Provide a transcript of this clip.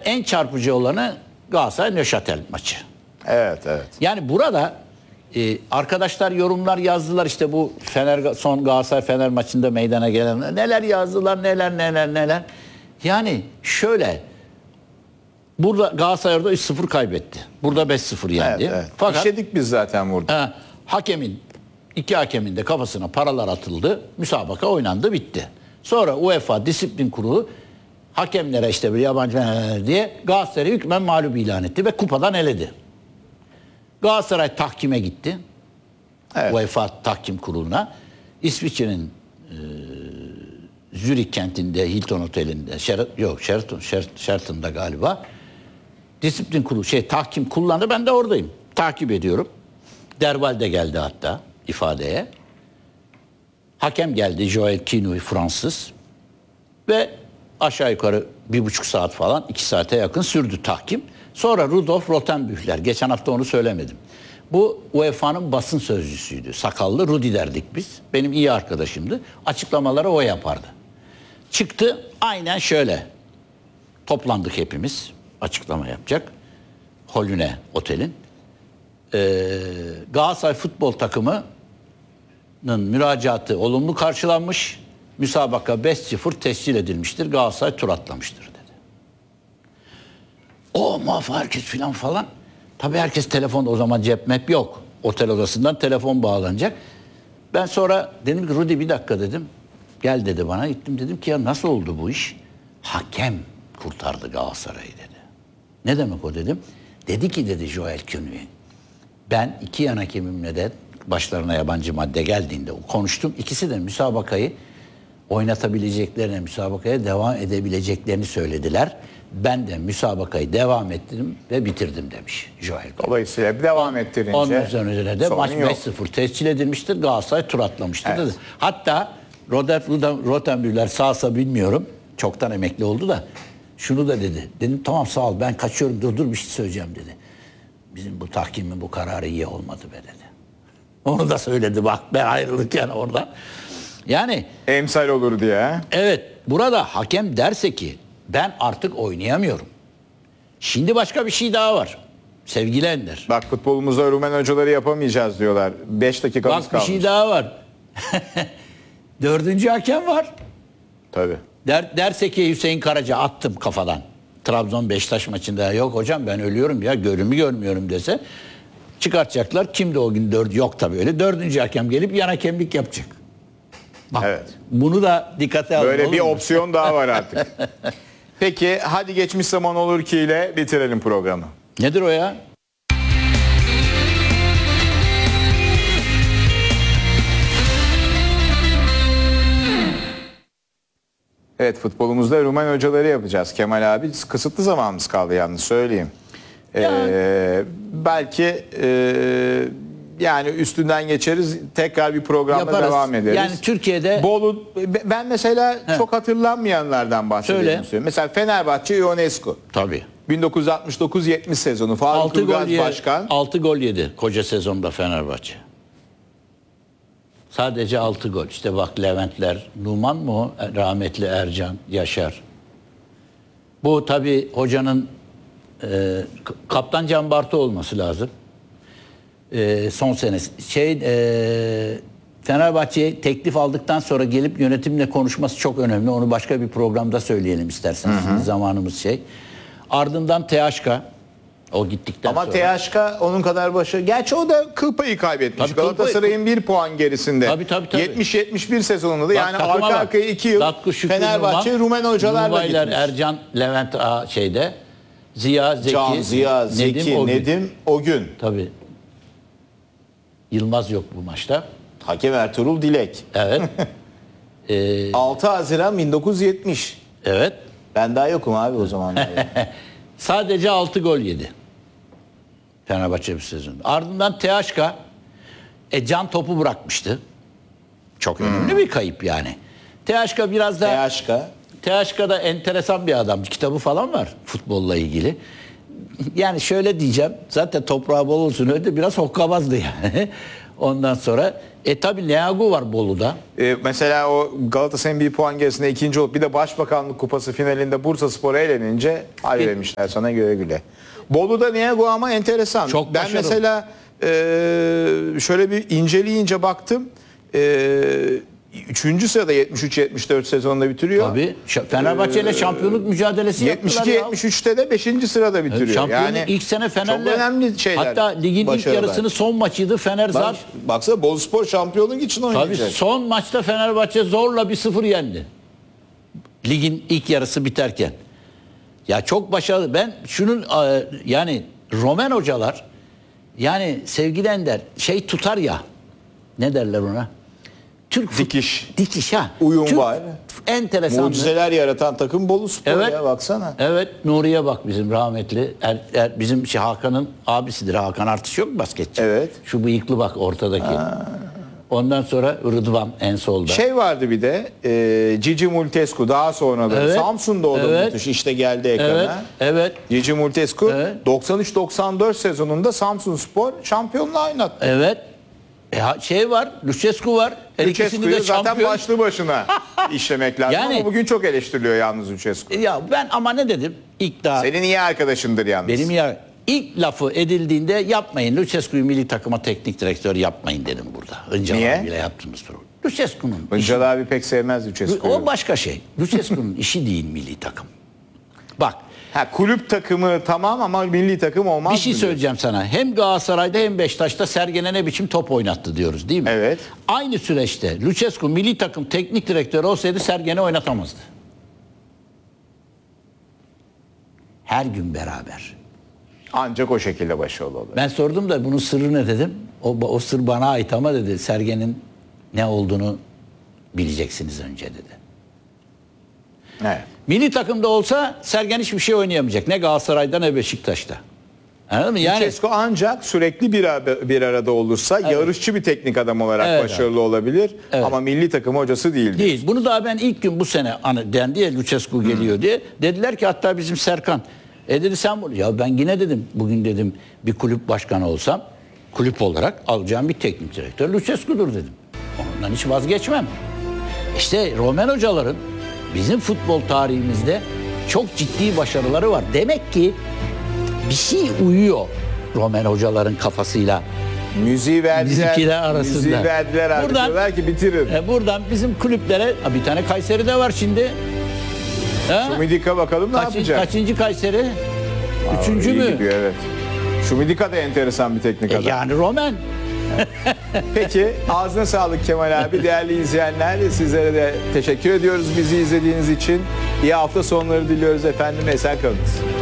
en çarpıcı olanı Galatasaray Neuchâtel maçı. Evet, evet. Yani burada arkadaşlar yorumlar yazdılar, işte bu son Galatasaray Fener maçında meydana gelen neler yazdılar, neler. Yani şöyle, burada Galatasaray orada 3-0 kaybetti. Burada 5-0 yendi. Evet, evet. Fakat İşledik biz zaten burada. iki hakemin de kafasına paralar atıldı. Müsabaka oynandı, bitti. Sonra UEFA Disiplin Kurulu hakemlere işte bir yabancı diye Galatasaray'ı hükmen mağlup ilan etti ve kupadan eledi. Galatasaray tahkime gitti. Evet. UEFA Tahkim Kurulu'na. İsviçre'nin Zürich kentinde Hilton Oteli'nde Sheraton'da galiba disiplin kurulu tahkim kullandı. Ben de oradayım. Takip ediyorum. Derval de geldi hatta ifadeye. Hakem geldi, Joël Quinoy, Fransız. Ve aşağı yukarı 1,5 saat falan, 2 saate yakın sürdü tahkim. Sonra Rudolf Rothenbüchler, geçen hafta onu söylemedim. Bu UEFA'nın basın sözcüsüydü. Sakallı Rudi derdik biz. Benim iyi arkadaşımdı. Açıklamaları o yapardı. Çıktı aynen şöyle. Toplandık hepimiz. Açıklama yapacak. Holüne Otel'in. Galatasaray futbol takımının müracaatı olumlu karşılanmış. Müsabaka 5-0 tescil edilmiştir. Galatasaray tur atlamıştır dedi. O muhafaza herkes falan. Tabii herkes telefonda, o zaman cep map yok. Otel odasından telefon bağlanacak. Ben sonra dedim ki Rudi bir dakika dedim. Gel dedi bana. Gittim dedim ki ya nasıl oldu bu iş? Hakem kurtardı Galatasaray'ı dedi. Ne demek o dedim. Dedi ki dedi Joël Quinoy. Ben iki yan hakemimle de başlarına yabancı madde geldiğinde konuştum. İkisi de müsabakayı oynatabileceklerini, müsabakaya devam edebileceklerini söylediler. Ben de müsabakayı devam ettim ve bitirdim demiş Joël Quinoy. Dolayısıyla devam ettirince onun üzerine de maç yok. 5-0 tescil edilmiştir. Galatasaray tur atlamıştır dedi. Hatta Rothenbüchler sağsa bilmiyorum. Çoktan emekli oldu da şunu da dedi. Dedim tamam sağ ol, ben kaçıyorum, dur bir şey söyleyeceğim dedi. Bizim bu tahkimin bu kararı iyi olmadı be dedi. Onu da söyledi bak, ben ayrılırken orada. Yani emsal olur diye. evet, burada hakem derse ki ben artık oynayamıyorum. Şimdi başka bir şey daha var. Sevgili Ender. Bak futbolumuzda Rumen hocaları yapamayacağız diyorlar. 5 dakikamız Bak kalmış. bir şey daha var. Dördüncü hakem var. Tabii. Derse ki Hüseyin Karaca attım kafadan. Trabzon Beşiktaş maçında yok hocam ben ölüyorum ya, görümü görmüyorum dese çıkartacaklar. Kimdi o gün yok tabii öyle. Dördüncü hakem gelip yan hakemlik yapacak. Bak, evet. Bunu da dikkate alın. Böyle bir opsiyon daha var artık. Peki hadi geçmiş zaman olur ki ile bitirelim programı. Nedir o ya? Evet, futbolumuzda Rumen hocaları yapacağız. Kemal abi, kısıtlı zamanımız kaldı yalnız söyleyeyim. Belki yani üstünden geçeriz, tekrar bir programda yaparız. devam ederiz. Yani Türkiye'de Bolu, ben mesela çok hatırlanmayanlardan bahsedeyim. Mesela Fenerbahçe Ionescu. Tabii. 1969-70 sezonu Faruk Turgaz Başkan. 6 gol yedi koca sezonda Fenerbahçe. Sadece 6 gol. İşte bak Leventler, Numan mı o? Rahmetli Ercan, Yaşar. Bu tabii hocanın Kaptan Can Bartu olması lazım. Son senesi. Fenerbahçe'ye teklif aldıktan sonra gelip yönetimle konuşması çok önemli. Onu başka bir programda söyleyelim isterseniz. Şimdi zamanımız Ardından THK. O gittikten ama sonra. THK onun kadar başı. Gerçi o da kıl payı kaybetmiş. Galatasaray'ın 1 puan gerisinde. Tabii. 70-71 sezonunda da yani arka arkaya 2 yıl Datku, Şükrü, Fenerbahçe Rumen hocalarla gitmiş. Ercan, Levent Ziya, Zeki, Can, Ziya, Zeki, Nedim o gün. Tabii. Yılmaz yok bu maçta. Hakem Ertuğrul Dilek. Evet. 6 Haziran 1970. Evet. Ben daha yokum abi o zaman. Sadece 6 gol yedi. Fenerbahçe bir sezonda. Ardından THK Can topu bırakmıştı. Çok önemli bir kayıp yani. THK biraz da THK'da enteresan bir adam. Kitabı falan var futbolla ilgili. Yani şöyle diyeceğim. Zaten toprağı bol olsun öyle, biraz hokkabazdı yani. Ondan sonra tabii Leagu var Bolu'da. Mesela o Galatasaray'ın bir puan gerisinde ikinci olup bir de Başbakanlık Kupası finalinde Bursaspor'a elenince hadi demişler sana güle güle. Bolu'da Niyago ama enteresan. Çok ben başarılı. mesela şöyle bir inceleyince baktım. 3. sırada 73-74 sezonunda bitiriyor. Tabii. Fenerbahçe ile şampiyonluk mücadelesi yaptılar ya. 72-73'te de 5. sırada bitiriyor. Şampiyonluk Yani ilk sene Fener'le. çok önemli şeyler. Hatta ligin başarılar. ilk yarısını son maçıydı. Fener zar. Baksana Boluspor şampiyonluk için Tabii oynayacak. son maçta Fenerbahçe zorla 1-0 yendi. Ligin ilk yarısı biterken. Ya çok başarılı. Ben şunun yani Romen hocalar yani sevgili Ender şey tutar ya. Ne derler ona? Türk Dikiş. Dikiş ha. Uyum Türk var. Enteresan. Mucizeler yaratan takım Boluspor Evet. ya baksana. Evet, Nuri'ye bak bizim rahmetli. Bizim Hakan'ın abisidir. Hakan Artış yok mu basketçi? Evet. Şu bıyıklı bak ortadaki. Ondan sonra Rıdvan en solda. Şey vardı bir de Cici Multescu daha sonra da Evet. Samsun'da o da Evet. müthiş işte geldi ekrana. Evet, evet, Cici Multescu Evet. 93-94 sezonunda Samsunspor şampiyonluğa oynattı. evet. Şey var, Lucescu var. Her ikisini Lucescu'yu de zaten şampiyon. başlı başına işlemek lazım Yani- ama bugün çok eleştiriliyor yalnız Lucescu. Ya ben ama ne dedim? İlk daha Senin iyi arkadaşındır yalnız. benim ya ilk lafı edildiğinde yapmayın. Lucescu'yu milli takıma teknik direktör yapmayın dedim burada. Önce Niye? bile yaptığımız program. Lucescu'nun Hıncal abi pek sevmez Lucescu'yu. o başka şey. Lucescu'nun işi değil milli takım. Bak Kulüp takımı tamam ama milli takım olmaz bir şey mı söyleyeceğim sana. Hem Galatasaray'da hem Beşiktaş'ta Sergen'e ne biçim top oynattı diyoruz değil mi? Evet. Aynı süreçte Lucescu milli takım teknik direktörü olsaydı Sergen'i oynatamazdı. Her gün beraber. Ancak o şekilde başarılı olur. Ben sordum da bunun sırrı ne dedim. O sır bana ait ama dedi Sergen'in ne olduğunu bileceksiniz önce dedi. Evet. Milli takımda olsa Sergen hiçbir şey oynayamayacak. Ne Galatasaray'da ne Beşiktaş'ta. Anladın mı? Yani Lucescu ancak sürekli bir arada olursa yarışçı bir teknik adam olarak Evet başarılı olabilir. Evet. Ama milli takım hocası değildir. değil. Bunu daha ben ilk gün bu sene dendi ya Lucescu geliyor diye. Dediler ki hatta bizim Serkan. Dedi sen bunu. Ya ben yine dedim bugün dedim bir kulüp başkanı olsam kulüp olarak alacağım bir teknik direktör Lucescu'dur dedim. Ondan hiç vazgeçmem. İşte Romen hocaların bizim futbol tarihimizde çok ciddi başarıları var. Demek ki bir şey uyuyor Romen hocaların kafasıyla. Müziği verdiler. Bizimkiler arasında. Müziği verdiler abi. Buradan- Diyorlar ki bitirin. Buradan bizim kulüplere bir tane Kayseri'de var şimdi. Ha? Şumidika bakalım ne yapacak? Kaçıncı Kayseri? Üçüncü İyi mü? gidiyor, evet. Şumidika da enteresan bir teknik adam. Yani Romen. Peki ağzına sağlık Kemal abi. Değerli izleyenler sizlere de teşekkür ediyoruz bizi izlediğiniz için. İyi hafta sonları diliyoruz efendim. Esen kalınız.